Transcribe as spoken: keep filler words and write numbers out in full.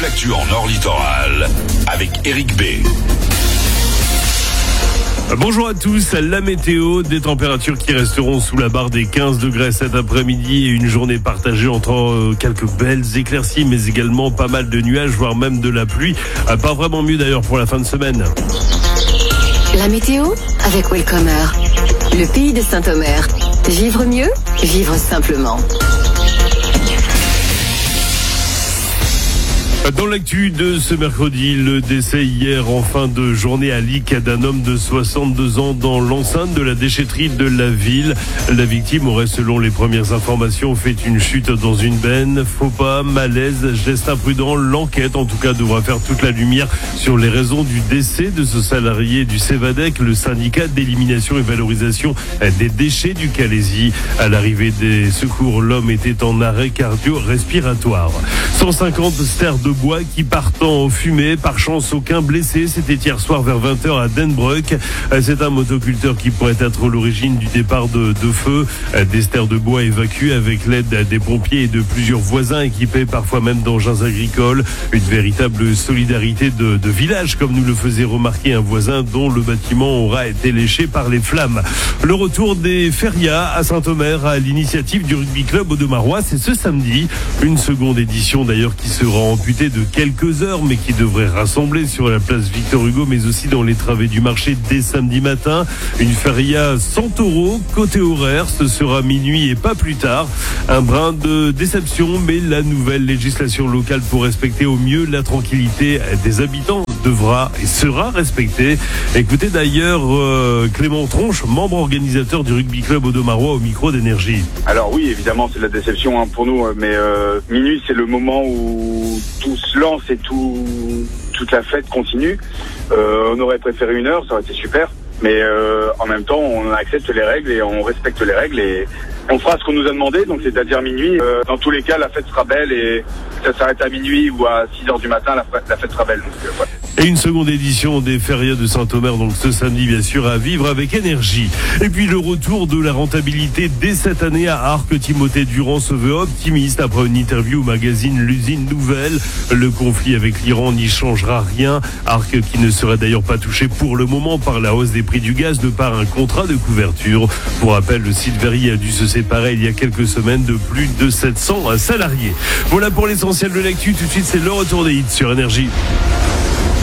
l'actu en Nord Littoral avec Eric B. Bonjour à tous, la météo, des températures qui resteront sous la barre des quinze degrés cet après-midi et une journée partagée entre quelques belles éclaircies mais également pas mal de nuages, voire même de la pluie. Pas vraiment mieux d'ailleurs pour la fin de semaine. La météo avec Welcomer, le pays de Saint-Omer. Vivre mieux, vivre simplement. Dans l'actu de ce mercredi, le décès hier en fin de journée à Lic d'un homme de soixante-deux ans dans l'enceinte de la déchetterie de la ville. La victime aurait, selon les premières informations, fait une chute dans une benne. Faux pas, malaise, geste imprudent. L'enquête, en tout cas, devra faire toute la lumière sur les raisons du décès de ce salarié du Cevadec, le syndicat d'élimination et valorisation des déchets du Calaisis. À l'arrivée des secours, l'homme était en arrêt cardio-respiratoire. cent cinquante stères de bois qui partant en fumée. Par chance, aucun blessé. C'était hier soir vers vingt heures à Denbroek. C'est un motoculteur qui pourrait être l'origine du départ de, de feu. Des stères de bois évacués avec l'aide des pompiers et de plusieurs voisins équipés parfois même d'engins agricoles. Une véritable solidarité de, de village, comme nous le faisait remarquer un voisin dont le bâtiment aura été léché par les flammes. Le retour des férias à Saint-Omer à l'initiative du rugby club Audomarois, c'est ce samedi. Une seconde édition d'ailleurs qui sera amputée de quelques heures, mais qui devrait rassembler sur la place Victor Hugo, mais aussi dans les travées du marché dès samedi matin. Une feria sans taureau, côté horaire, ce sera minuit et pas plus tard. Un brin de déception, mais la nouvelle législation locale pour respecter au mieux la tranquillité des habitants devra et sera respectée. Écoutez d'ailleurs euh, Clément Tronche, membre organisateur du rugby club Audomarois au micro d'Énergie. Alors oui, évidemment, c'est de la déception hein, pour nous, mais euh, minuit, c'est le moment où tout se lance et tout, toute la fête continue. Euh, on aurait préféré une heure, ça aurait été super. Mais euh, en même temps, on accepte les règles et on respecte les règles et on fera ce qu'on nous a demandé, donc c'est-à-dire minuit. Euh, dans tous les cas, la fête sera belle et ça s'arrête à minuit ou à six heures du matin, la, la fête sera belle. Donc, euh, voilà. Et une seconde édition des férias de Saint-Omer, donc ce samedi bien sûr, à vivre avec énergie. Et puis le retour de la rentabilité dès cette année à Arques. Timothée Durand se veut optimiste après une interview au magazine L'Usine Nouvelle. Le conflit avec l'Iran n'y changera rien. Arques qui ne serait d'ailleurs pas touché pour le moment par la hausse des prix du gaz de par un contrat de couverture. Pour rappel, le site Verrier a dû se séparer il y a quelques semaines de plus de sept cents salariés. Voilà pour l'essentiel de l'actu. Tout de suite, c'est le retour des hits sur Énergie.